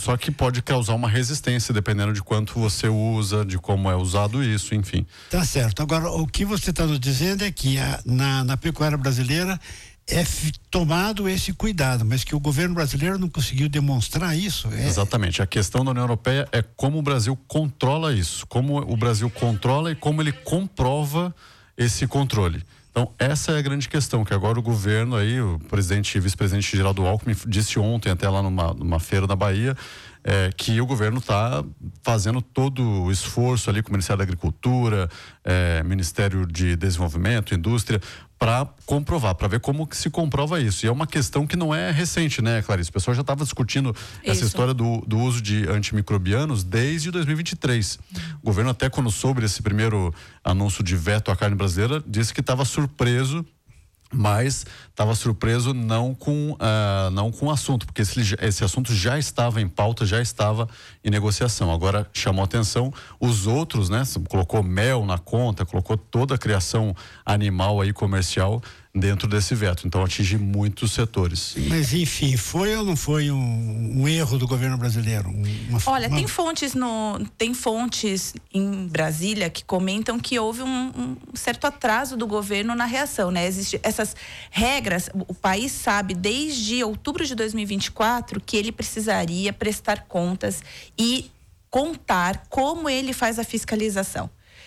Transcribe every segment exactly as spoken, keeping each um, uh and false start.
só que pode causar uma resistência dependendo de quanto você usa, de como é usado isso, enfim. Tá certo. Agora, o que você está nos dizendo é que a, na, na pecuária brasileira é f, tomado esse cuidado, mas que o governo brasileiro não conseguiu demonstrar isso. É... Exatamente. A questão da União Europeia é como o Brasil controla isso, como o Brasil controla e como ele comprova esse controle. Então, essa é a grande questão, que agora o governo aí, o presidente e vice-presidente Geraldo Alckmin disse ontem, até lá numa, numa feira na Bahia, é, que o governo está fazendo todo o esforço ali com o Ministério da Agricultura, é, Ministério de Desenvolvimento, Indústria, para comprovar, para ver como que se comprova isso. E é uma questão que não é recente, né, Clarice? O pessoal já estava discutindo isso. Essa história do, do uso de antimicrobianos desde dois mil e vinte e três. O governo, até quando soube esse primeiro anúncio de veto à carne brasileira, disse que estava surpreso, mas estava surpreso não com uh, não com o assunto, porque esse, esse assunto já estava em pauta, já estava em negociação. Agora chamou atenção os outros, né? Colocou mel na conta, colocou toda a criação animal aí comercial dentro desse veto, então atinge muitos setores. Mas enfim, foi ou não foi um, um erro do governo brasileiro? Uma, Olha, uma... tem fontes no, tem fontes em Brasília que comentam que houve um, um certo atraso do governo na reação, né? Existem essas regras, o país sabe desde outubro de dois mil e vinte e quatro que ele precisaria prestar contas e contar como ele faz a fiscalização.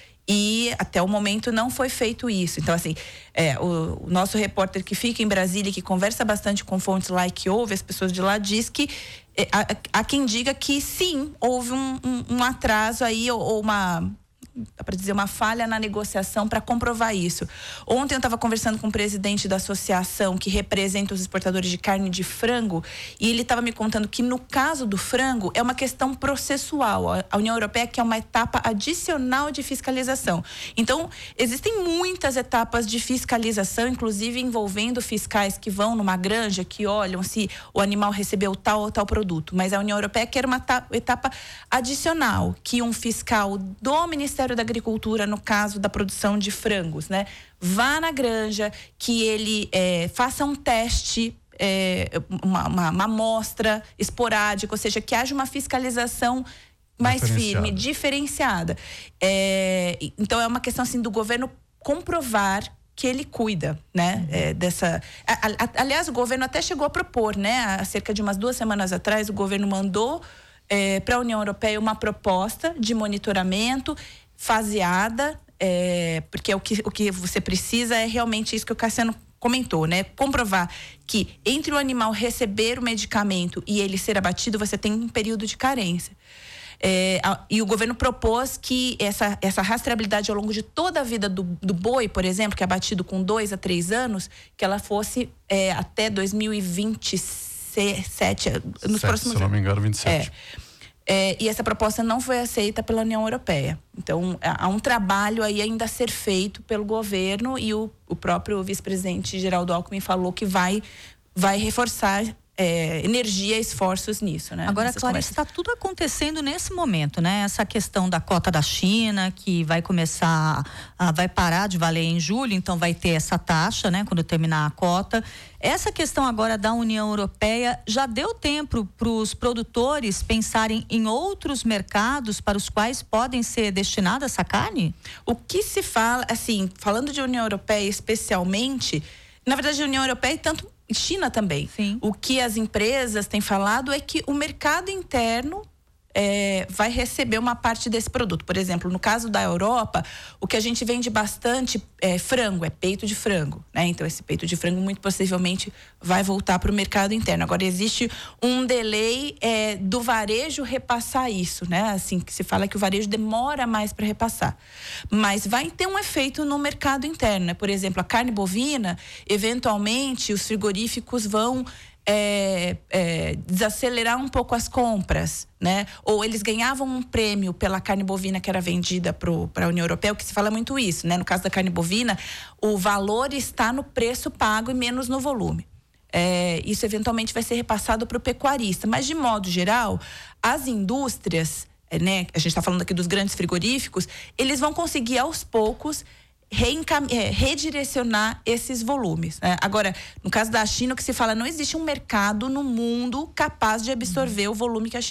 E até o momento não foi feito isso. Então, assim, é, o, o nosso repórter que fica em Brasília, que conversa bastante com fontes lá e que ouve as pessoas de lá, diz que é, há, há quem diga que sim, houve um, um, um atraso aí, ou, ou uma... dá para dizer, uma falha na negociação para comprovar isso. Ontem eu estava conversando com o presidente da associação que representa os exportadores de carne de frango e ele estava me contando que no caso do frango é uma questão processual. A União Europeia quer uma etapa adicional de fiscalização. Então, existem muitas etapas de fiscalização, inclusive envolvendo fiscais que vão numa granja, que olham se o animal recebeu tal ou tal produto. Mas a União Europeia quer uma etapa adicional, que um fiscal do Ministério da Agricultura, no caso da produção de frangos, né, vá na granja, que ele é, faça um teste, é, uma, uma, uma amostra esporádica, ou seja, que haja uma fiscalização mais firme, diferenciada. É, então é uma questão assim do governo comprovar que ele cuida, né, uhum. é, dessa... A, a, aliás, o governo até chegou a propor, né, há cerca de umas duas semanas atrás, o governo mandou é, para a União Europeia uma proposta de monitoramento faseada, é, porque é o que, o que você precisa é realmente isso que o Cassiano comentou, né? Comprovar que entre o animal receber o medicamento e ele ser abatido, você tem um período de carência. É, a, e o governo propôs que essa, essa rastreabilidade ao longo de toda a vida do, do boi, por exemplo, que é abatido com dois a três anos, que ela fosse é, até dois mil e vinte e sete, nos Sete, próximos se não me engano, vinte e sete. É. É, e essa proposta não foi aceita pela União Europeia. Então, há um trabalho aí ainda a ser feito pelo governo e o, o próprio vice-presidente Geraldo Alckmin falou que vai, vai reforçar é, energia e esforços nisso, né? Agora, Clarice, está tudo acontecendo nesse momento, né? Essa questão da cota da China, que vai começar, a, vai parar de valer em julho, então vai ter essa taxa, né? Quando terminar a cota. Essa questão agora da União Europeia, já deu tempo para os produtores pensarem em outros mercados para os quais podem ser destinada essa carne? O que se fala, assim, falando de União Europeia especialmente, na verdade a União Europeia e tanto China também. Sim. O que as empresas têm falado é que o mercado interno É, vai receber uma parte desse produto. Por exemplo, no caso da Europa, o que a gente vende bastante é frango, é peito de frango, né? Então esse peito de frango muito possivelmente vai voltar para o mercado interno. Agora existe um delay é, do varejo repassar isso, né? Assim que se fala que o varejo demora mais para repassar, mas vai ter um efeito no mercado interno, né? Por exemplo, a carne bovina, eventualmente os frigoríficos vão É, é, desacelerar um pouco as compras, né? Ou eles ganhavam um prêmio pela carne bovina que era vendida para a União Europeia, o que se fala muito isso, né? No caso da carne bovina, o valor está no preço pago e menos no volume. É, isso eventualmente vai ser repassado para o pecuarista, mas de modo geral, as indústrias, é, né? A gente está falando aqui dos grandes frigoríficos, eles vão conseguir aos poucos Reencam... É, redirecionar esses volumes, né? Agora, no caso da China, o que se fala, não existe um mercado no mundo capaz de absorver uhum. o volume que a